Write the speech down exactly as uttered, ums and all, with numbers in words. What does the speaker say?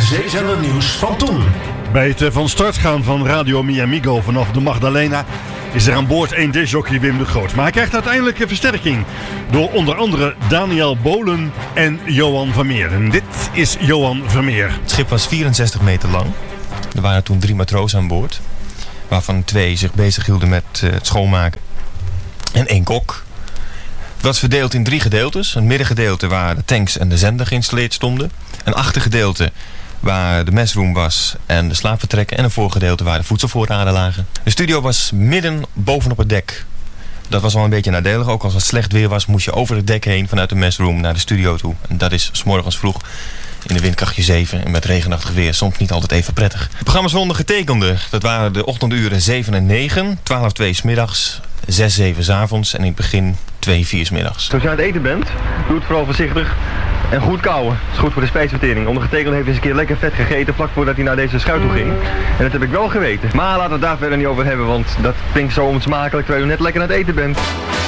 zeezender nieuws van toen. Bij het van start gaan van Radio Mi Amigo vanaf de Magdalena is er aan boord één discjockey Wim de Groot. Maar hij krijgt uiteindelijk een versterking door onder andere Daniel Bolen en Johan Vermeer. En dit is Johan Vermeer. Het schip was vierenzestig meter lang. Er waren toen drie matrozen aan boord, waarvan twee zich bezig hielden met uh, het schoonmaken. En één kok. Het was verdeeld in drie gedeeltes. Een middengedeelte waar de tanks en de zender geïnstalleerd stonden. Een achtergedeelte waar de messroom was en de slaapvertrekken. En een voorgedeelte waar de voedselvoorraden lagen. De studio was midden bovenop het dek. Dat was wel een beetje nadelig. Ook als het slecht weer was, moest je over het dek heen vanuit de messroom naar de studio toe. En dat is 's morgens vroeg in de windkrachtje zeven en met regenachtig weer soms niet altijd even prettig. De programma's van ondergetekende, dat waren de ochtenduren zeven en negen, twaalf twee 's middags, zes zeven 's avonds en in het begin twee vier 's middags. Als je aan het eten bent, doe het vooral voorzichtig en goed kauwen. Dat is goed voor de spijsvertering. Ondergetekende heeft eens een keer lekker vet gegeten vlak voordat hij naar deze schuit toe ging. En dat heb ik wel geweten. Maar laten we het daar verder niet over hebben, want dat klinkt zo onsmakelijk terwijl je net lekker aan het eten bent.